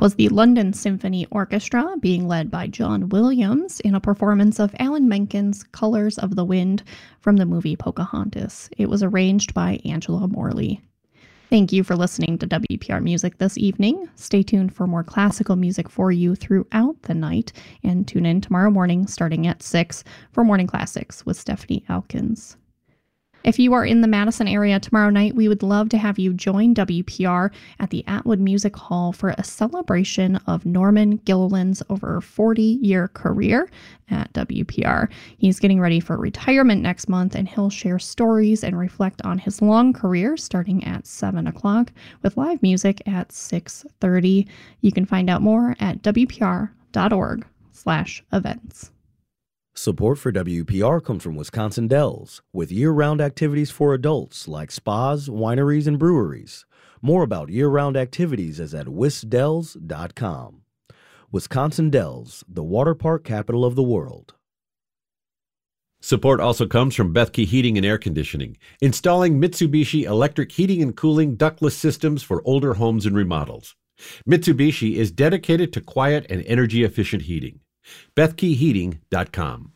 was the London Symphony Orchestra, being led by John Williams, in a performance of Alan Menken's Colors of the Wind from the movie Pocahontas. It was arranged by Angela Morley. Thank you for listening to WPR Music this evening. Stay tuned for more classical music for you throughout the night, and tune in tomorrow morning starting at 6 for Morning Classics with Stephanie Alkins. If you are in the Madison area tomorrow night, we would love to have you join WPR at the Atwood Music Hall for a celebration of Norman Gilliland's over 40-year career at WPR. He's getting ready for retirement next month, and he'll share stories and reflect on his long career starting at 7 o'clock with live music at 6:30. You can find out more at wpr.org/events. Support for WPR comes from Wisconsin Dells, with year-round activities for adults like spas, wineries, and breweries. More about year-round activities is at wisdells.com. Wisconsin Dells, the water park capital of the world. Support also comes from Bethke Heating and Air Conditioning, installing Mitsubishi electric heating and cooling ductless systems for older homes and remodels. Mitsubishi is dedicated to quiet and energy-efficient heating. BethkeHeating.com.